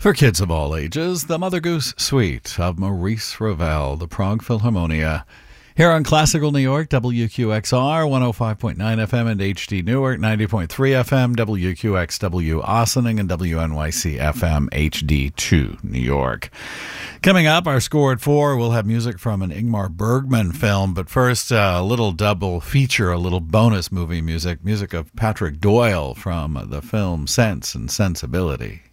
For kids of all ages, The Mother Goose Suite of Maurice Ravel, the Prague Philharmonia. Here on Classical New York, WQXR, 105.9 FM and HD Newark, 90.3 FM, WQXW Ossining, and WNYC FM HD2 New York. Coming up, our score at 4, we'll have music from an Ingmar Bergman film, but first, a little double feature, a little bonus movie music of Patrick Doyle from the film Sense and Sensibility.